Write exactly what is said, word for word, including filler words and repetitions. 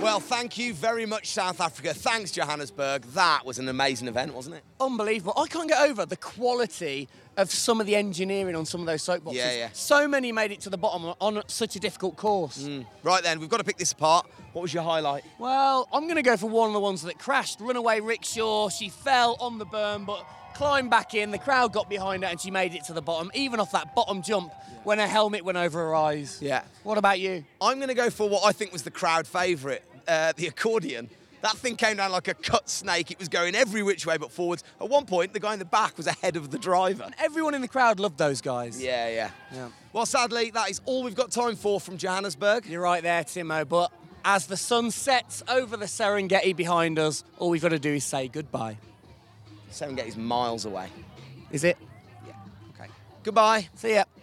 Well, thank you very much, South Africa. Thanks, Johannesburg. That was an amazing event, wasn't it? Unbelievable. I can't get over the quality of some of the engineering on some of those soapboxes. Yeah, yeah. So many made it to the bottom on such a difficult course. Mm. Right then, we've got to pick this apart. What was your highlight? Well, I'm going to go for one of the ones that crashed. Runaway rickshaw. She fell on the berm, but climbed back in. The crowd got behind her, and she made it to the bottom, even off that bottom jump when her helmet went over her eyes. Yeah. What about you? I'm going to go for what I think was the crowd favourite, uh, the accordion. That thing came down like a cut snake. It was going every which way but forwards. At one point, the guy in the back was ahead of the driver. Everyone in the crowd loved those guys. Yeah, yeah. Yeah. Well, sadly, that is all we've got time for from Johannesburg. You're right there, Timo, but as the sun sets over the Serengeti behind us, all we've got to do is say goodbye. Serengeti's miles away. Is it? Yeah. Okay. Goodbye. See ya.